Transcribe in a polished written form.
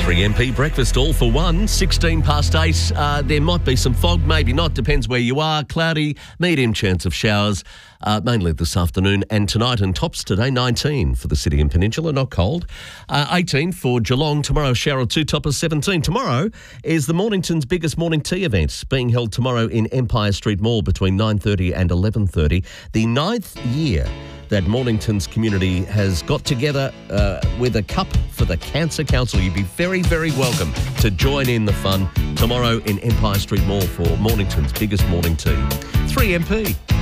3MP breakfast all for one, 16 past 8. There might be some fog, maybe not, depends where you are. Cloudy, medium chance of showers, mainly this afternoon and tonight, and tops today 19 for the city and peninsula, not cold. 18 for Geelong, tomorrow shower or two, top of 17. Tomorrow is the Mornington's biggest morning tea event, being held tomorrow in Empire Street Mall between 9:30 and 11:30. The 9th year that Mornington's community has got together with a cup for the Cancer Council. You'd be very, very welcome to join in the fun tomorrow in Empire Street Mall for Mornington's biggest morning tea. 3MP.